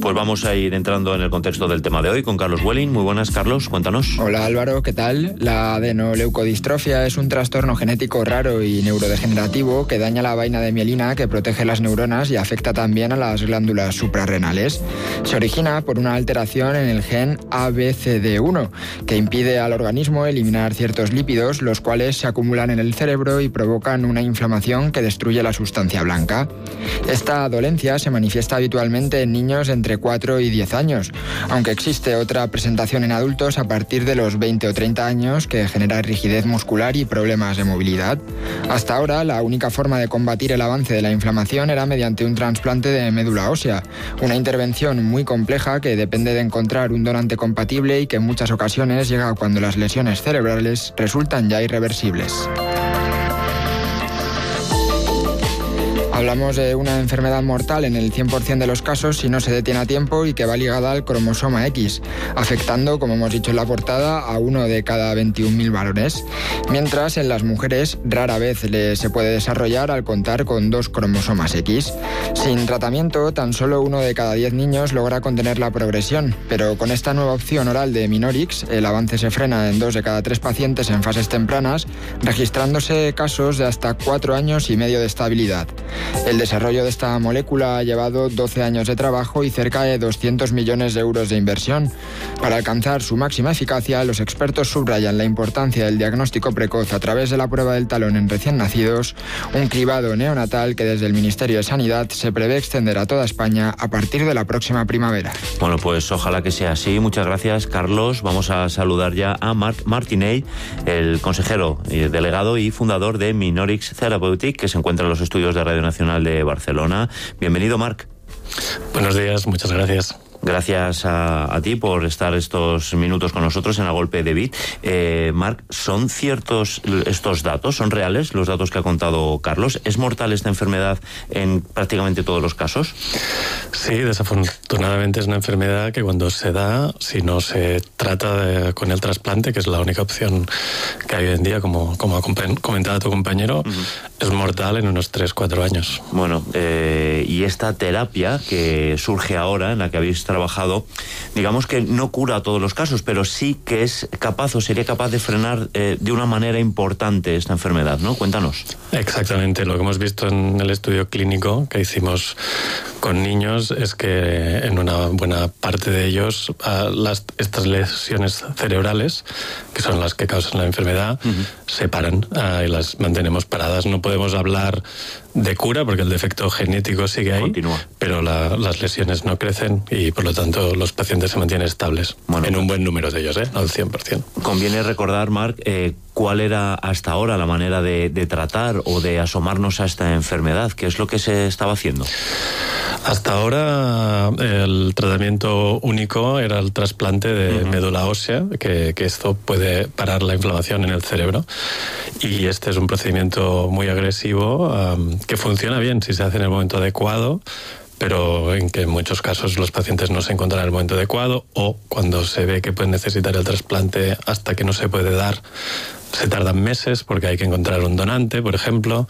Pues vamos a ir entrando en el contexto del tema de hoy con Carlos Welling. Muy buenas, Carlos, cuéntanos. Hola Álvaro, ¿qué tal? La adenoleucodistrofia es un trastorno genético raro y neurodegenerativo que daña la vaina de mielina que protege las neuronas y afecta también a las glándulas suprarrenales. Se origina por una alteración en el gen ABCD1 que impide al organismo eliminar ciertos lípidos, los cuales se acumulan en el cerebro y provocan una inflamación que destruye la sustancia blanca. Esta dolencia se manifiesta habitualmente en niños entre 4 y 10 años, aunque existe otra presentación en adultos a partir de los 20 o 30 años que genera rigidez muscular y problemas de movilidad. Hasta ahora, la única forma de combatir el avance de la inflamación era mediante un trasplante de médula ósea, una intervención muy compleja que depende de encontrar un donante compatible y que en muchas ocasiones llega cuando las lesiones cerebrales resultan ya irreversibles. Hablamos de una enfermedad mortal en el 100% de los casos si no se detiene a tiempo y que va ligada al cromosoma X, afectando, como hemos dicho en la portada, a 1 de cada 21.000 varones. Mientras en las mujeres rara vez se puede desarrollar al contar con 2 cromosomas X. Sin tratamiento, tan solo 1 de cada 10 niños logra contener la progresión, pero con esta nueva opción oral de Minorix, el avance se frena en 2 de cada 3 pacientes en fases tempranas, registrándose casos de hasta 4 años y medio de estabilidad. El desarrollo de esta molécula ha llevado 12 años de trabajo y cerca de 200 millones de euros de inversión. Para alcanzar su máxima eficacia, los expertos subrayan la importancia del diagnóstico precoz a través de la prueba del talón en recién nacidos, un cribado neonatal que desde el Ministerio de Sanidad se prevé extender a toda España a partir de la próxima primavera. Bueno, pues ojalá que sea así. Muchas gracias, Carlos. Vamos a saludar ya a Marc Martinell, el consejero, delegado y fundador de Minorix Therapeutic, que se encuentra en los estudios de Radio Nacional de Barcelona. Bienvenido, Marc. Buenos días, muchas gracias. Gracias a ti por estar estos minutos con nosotros en A Golpe de Bit. Marc, ¿son ciertos estos datos? ¿Son reales los datos que ha contado Carlos? ¿Es mortal esta enfermedad en prácticamente todos los casos? Sí, desafortunadamente es una enfermedad que cuando se da, si no se trata con el trasplante, que es la única opción que hay hoy en día, como ha comentado tu compañero, es mortal en unos 3-4 años. Bueno, y esta terapia que surge ahora, en la que habéis trabajado, digamos que no cura todos los casos, pero sí que es capaz o sería capaz de frenar de una manera importante esta enfermedad, ¿no? Cuéntanos. Exactamente, lo que hemos visto en el estudio clínico que hicimos con niños es que en una buena parte de ellos estas lesiones cerebrales, que son las que causan la enfermedad, se paran y las mantenemos paradas. No podemos hablar de cura porque el defecto genético sigue ahí, continúa, pero las lesiones no crecen y por lo tanto los pacientes se mantienen estables, en un buen número de ellos, al 100%. Conviene recordar, Marc, cuál era hasta ahora la manera de tratar o de asomarnos a esta enfermedad. ¿Qué es lo que se estaba haciendo? Hasta ahora el tratamiento único era el trasplante de médula ósea, que esto puede parar la inflamación en el cerebro, y este es un procedimiento muy agresivo que funciona bien si se hace en el momento adecuado, pero en que en muchos casos los pacientes no se encuentran en el momento adecuado, o cuando se ve que pueden necesitar el trasplante hasta que no se puede dar, se tardan meses porque hay que encontrar un donante, por ejemplo,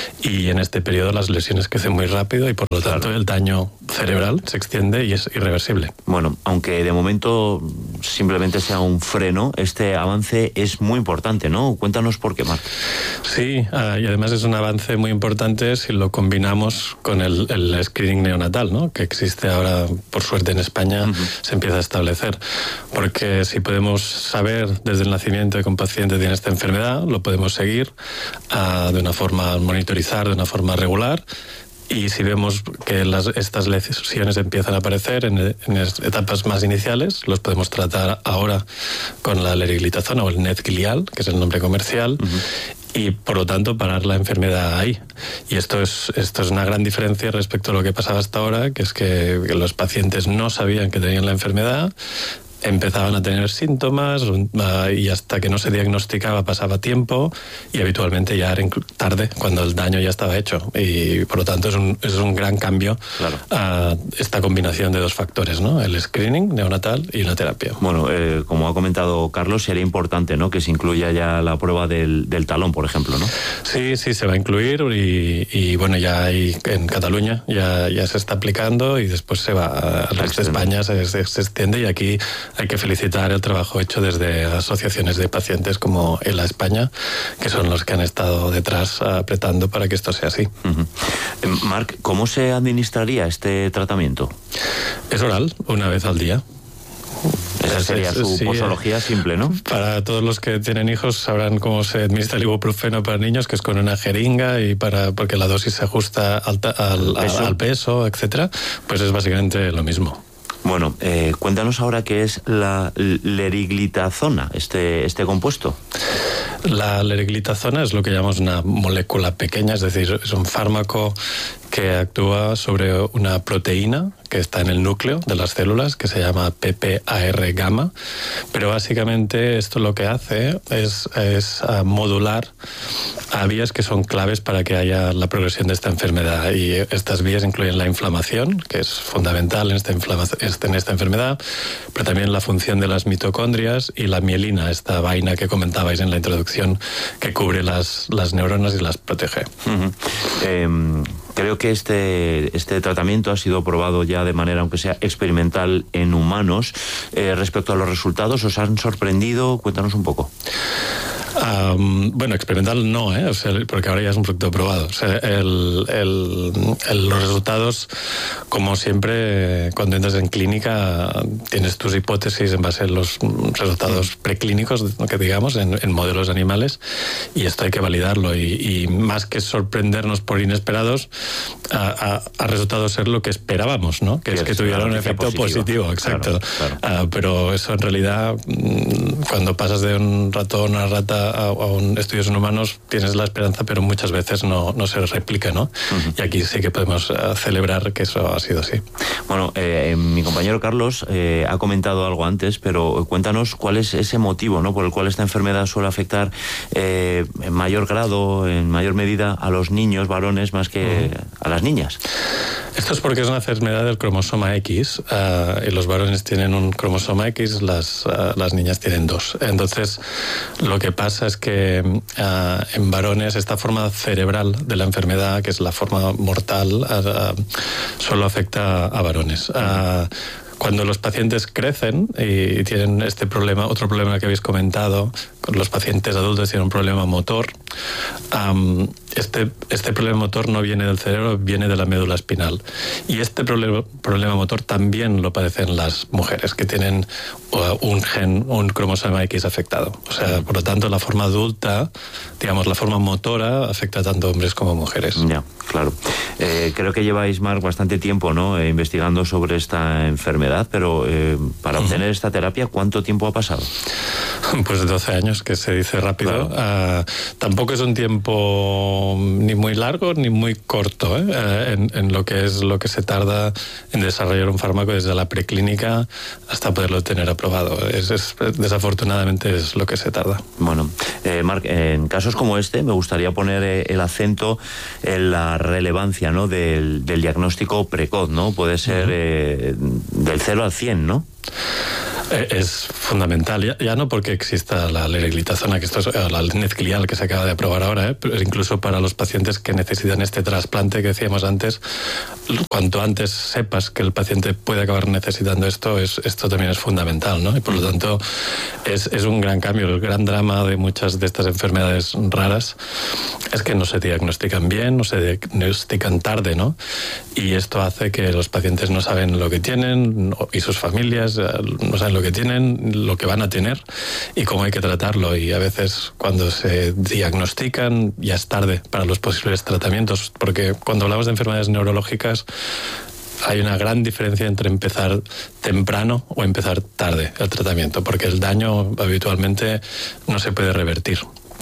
y en este periodo las lesiones crecen muy rápido y por lo tanto el daño cerebral se extiende y es irreversible. Bueno, aunque de momento simplemente sea un freno, este avance es muy importante, ¿no? Cuéntanos por qué, Marc. Sí, y además es un avance muy importante si lo combinamos con el screening neonatal, ¿no? Que existe ahora, por suerte en España, se empieza a establecer. Porque si podemos saber desde el nacimiento de que un paciente tiene esta enfermedad, lo podemos seguir de una forma, monitorizar de una forma regular, y si vemos que estas lesiones empiezan a aparecer en etapas más iniciales, los podemos tratar ahora con la leriglitazona o el Netglial, que es el nombre comercial, y por lo tanto parar la enfermedad ahí. Y esto es una gran diferencia respecto a lo que pasaba hasta ahora, que es que los pacientes no sabían que tenían la enfermedad, empezaban a tener síntomas y hasta que no se diagnosticaba pasaba tiempo y habitualmente ya era tarde cuando el daño ya estaba hecho, y por lo tanto es un gran cambio a esta combinación de dos factores, ¿no? El screening neonatal y la terapia. Bueno, como ha comentado Carlos, sería importante, ¿no?, que se incluya ya la prueba del talón, por ejemplo, ¿no? Sí, se va a incluir y bueno, ya hay en Cataluña ya se está aplicando y después se va al resto de España, se extiende, y aquí hay que felicitar el trabajo hecho desde asociaciones de pacientes como ELA España, que son los que han estado detrás apretando para que esto sea así. Marc, ¿cómo se administraría este tratamiento? Es oral, una vez al día. Esa sería su posología simple, ¿no? Para todos los que tienen hijos sabrán cómo se administra el ibuprofeno para niños, que es con una jeringa y porque la dosis se ajusta al peso, etcétera. Pues es básicamente lo mismo. Bueno, cuéntanos ahora qué es la leriglitazona, este compuesto. La leriglitazona es lo que llamamos una molécula pequeña, es decir, es un fármaco que actúa sobre una proteína que está en el núcleo de las células, que se llama PPAR gamma, pero básicamente esto lo que hace es modular a vías que son claves para que haya la progresión de esta enfermedad, y estas vías incluyen la inflamación, que es fundamental en esta enfermedad, pero también la función de las mitocondrias y la mielina, esta vaina que comentabais en la introducción, que cubre las neuronas y las protege. Creo que este tratamiento ha sido probado ya de manera, aunque sea experimental, en humanos. Respecto a los resultados, ¿os han sorprendido? Cuéntanos un poco. Bueno, experimental no, o sea, porque ahora ya es un producto probado. O sea, los resultados, como siempre, cuando entras en clínica, tienes tus hipótesis en base a los resultados preclínicos, que digamos, en modelos animales, y esto hay que validarlo. Y más que sorprendernos por inesperados, ha resultado ser lo que esperábamos, ¿no? Que es que tuviera un efecto positivo, exacto. Claro. Pero eso en realidad, cuando pasas de un ratón a rata a estudios en humanos, tienes la esperanza, pero muchas veces no se replica, ¿no? Y aquí sí que podemos celebrar que eso ha sido así. Bueno, mi compañero Carlos ha comentado algo antes, pero cuéntanos cuál es ese motivo, ¿no?, por el cual esta enfermedad suele afectar en mayor grado, en mayor medida, a los niños varones más que a las niñas. Esto es porque es una enfermedad del cromosoma X, y los varones tienen un cromosoma X, las niñas tienen 2. Entonces, lo que pasa es que en varones esta forma cerebral de la enfermedad, que es la forma mortal, solo afecta a varones. Cuando los pacientes crecen y tienen este problema, otro problema que habéis comentado, los pacientes adultos tienen un problema motor, este problema motor no viene del cerebro, viene de la médula espinal. Y este problema motor también lo padecen las mujeres, que tienen un cromosoma X afectado. O sea, por lo tanto, la forma adulta, digamos, la forma motora, afecta tanto a hombres como a mujeres. Ya, claro. Creo que lleváis, Marc, bastante tiempo, ¿no?, investigando sobre esta enfermedad, pero para obtener esta terapia, ¿cuánto tiempo ha pasado? Pues 12 años, que se dice rápido. Claro. Tampoco es un tiempo ni muy largo ni muy corto, en lo que se tarda en desarrollar un fármaco desde la preclínica hasta poderlo tener aprobado. Desafortunadamente es lo que se tarda. Bueno, Marc, en casos como este me gustaría poner el acento en la relevancia, ¿no?, del diagnóstico precoz, ¿no? Puede ser del 0 al 100, ¿no? Es fundamental, ya no porque exista la leriglitazona, que esto es la Nezglial que se acaba de aprobar ahora, pero incluso para los pacientes que necesitan este trasplante que decíamos antes, cuanto antes sepas que el paciente puede acabar necesitando esto también es fundamental, ¿no? Y por lo tanto es un gran cambio. El gran drama de muchas de estas enfermedades raras es que no se diagnostican bien, no se diagnostican tarde, ¿no? Y esto hace que los pacientes no saben lo que tienen, y sus familias no saben lo que tienen, lo que van a tener y cómo hay que tratarlo. Y a veces cuando se diagnostican ya es tarde para los posibles tratamientos, porque cuando hablamos de enfermedades neurológicas hay una gran diferencia entre empezar temprano o empezar tarde el tratamiento, porque el daño habitualmente no se puede revertir.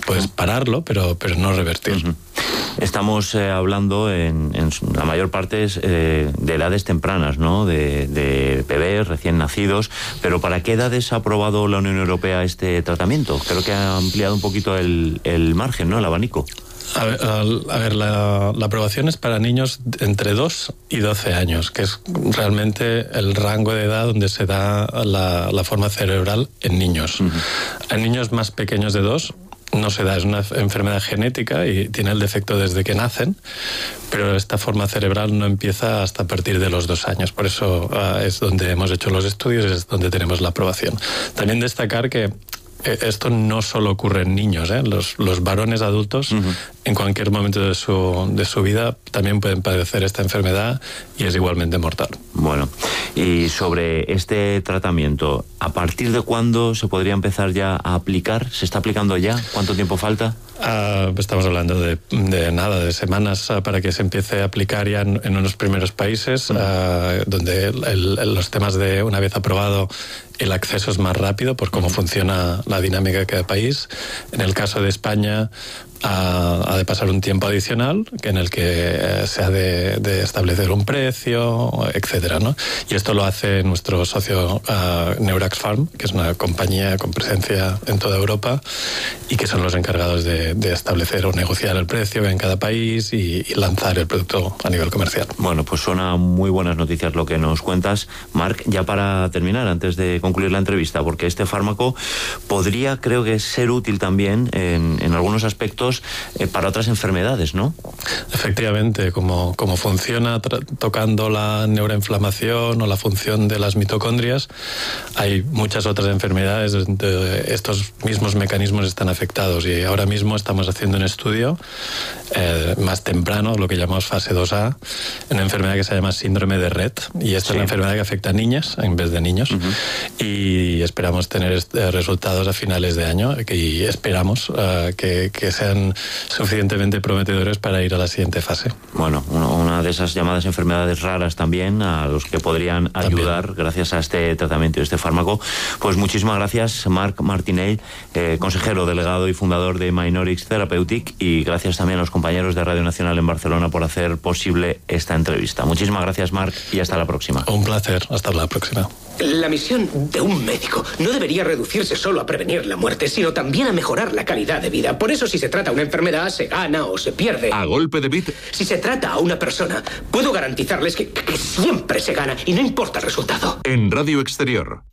Puedes pararlo, pero no revertir. Estamos hablando en la mayor parte de edades tempranas, ¿no? De bebés recién nacidos, pero ¿para qué edades ha aprobado la Unión Europea este tratamiento? Creo que ha ampliado un poquito el margen, ¿no? El abanico. A ver, la aprobación es para niños entre 2 y 12 años, que es realmente el rango de edad donde se da la forma cerebral en niños. En niños más pequeños de 2 no se da, es una enfermedad genética y tiene el defecto desde que nacen, pero esta forma cerebral no empieza hasta a partir de los 2 años. Por eso es donde hemos hecho los estudios y es donde tenemos la aprobación. También destacar que esto no solo ocurre en niños, ¿eh? Los varones adultos en cualquier momento de su vida también pueden padecer esta enfermedad y es igualmente mortal. Bueno, y sobre este tratamiento, ¿a partir de cuándo se podría empezar ya a aplicar? ¿Se está aplicando ya? ¿Cuánto tiempo falta? Estamos hablando de semanas para que se empiece a aplicar ya en unos primeros países, donde los temas de una vez aprobado el acceso es más rápido por cómo funciona la dinámica de cada país. En el caso de España ha de pasar un tiempo adicional en el que se ha de establecer un precio, etcétera, ¿no? Y esto lo hace nuestro socio Neurax Pharm, que es una compañía con presencia en toda Europa y que son los encargados de establecer o negociar el precio en cada país y lanzar el producto a nivel comercial. Bueno, pues suena muy buenas noticias lo que nos cuentas, Marc. Ya para terminar, antes de concluir la entrevista, porque este fármaco podría, creo que, ser útil también en algunos aspectos para otras enfermedades, ¿no? Efectivamente, como funciona tocando la neuroinflamación o la función de las mitocondrias, hay muchas otras enfermedades donde estos mismos mecanismos están afectados y ahora mismo estamos haciendo un estudio más temprano, lo que llamamos fase 2A, en una enfermedad que se llama síndrome de Rett, y esta es una enfermedad que afecta a niñas en vez de niños, y esperamos tener resultados a finales de año y esperamos que sean suficientemente prometedores para ir a la siguiente fase. Bueno, una de esas llamadas enfermedades raras también, a los que podrían ayudar gracias a este tratamiento y este fármaco. Pues muchísimas gracias, Marc Martinell, consejero delegado y fundador de Minorix Therapeutic, y gracias también a los compañeros de Radio Nacional en Barcelona por hacer posible esta entrevista. Muchísimas gracias, Marc, y hasta la próxima. Un placer, hasta la próxima. La misión de un médico no debería reducirse solo a prevenir la muerte, sino también a mejorar la calidad de vida. Por eso, si se trata una enfermedad, se gana o se pierde. A golpe de bit. Si se trata a una persona, puedo garantizarles que siempre se gana y no importa el resultado. En Radio Exterior.